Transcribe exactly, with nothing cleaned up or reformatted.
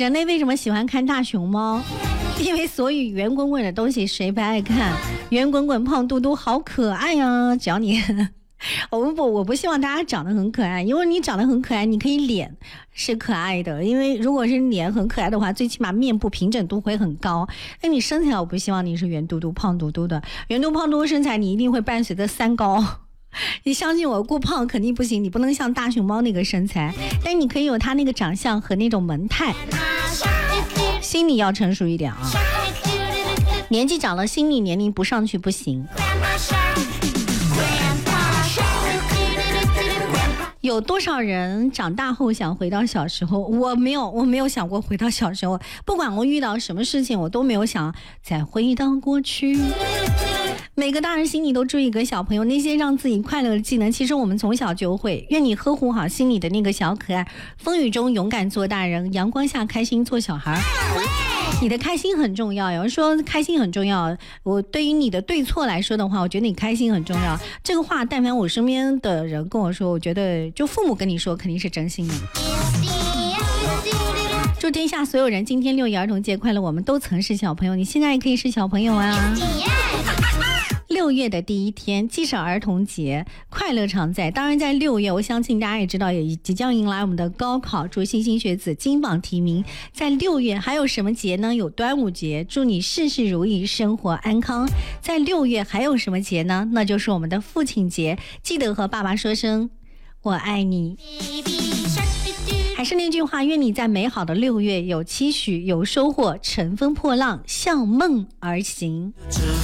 人类为什么喜欢看大熊猫？因为所有圆滚滚的东西谁不爱看？圆滚滚胖嘟嘟好可爱呀！只要你我不我不希望大家长得很可爱，因为你长得很可爱，你可以脸是可爱的，因为如果是脸很可爱的话，最起码面部平整度会很高。那你身材我不希望你是圆嘟嘟胖嘟嘟的，圆嘟胖嘟身材你一定会伴随着三高。你相信我，过胖肯定不行，你不能像大熊猫那个身材，但你可以有他那个长相和那种萌态，心理要成熟一点啊。年纪长了，心理年龄不上去不行。有多少人长大后想回到小时候？我没有，我没有想过回到小时候。不管我遇到什么事情，我都没有想再回到过去。每个大人心里都住一个小朋友，那些让自己快乐的技能，其实我们从小就会。愿你呵护好心里的那个小可爱，风雨中勇敢做大人，阳光下开心做小孩。你的开心很重要，有人说开心很重要，我对于你的对错来说的话，我觉得你开心很重要。这个话但凡我身边的人跟我说，我觉得就父母跟你说肯定是真心的。祝天下所有人今天六一儿童节快乐，我们都曾是小朋友，你现在也可以是小朋友啊。六月的第一天，既是儿童节，快乐常在。当然在六月，我相信大家也知道，也即将迎来我们的高考，祝星星学子金榜题名。在六月还有什么节呢？有端午节，祝你事事如意，生活安康。在六月还有什么节呢？那就是我们的父亲节，记得和爸爸说声我爱你。还是那句话，愿你在美好的六月有期许，有收获，乘风破浪，向梦而行。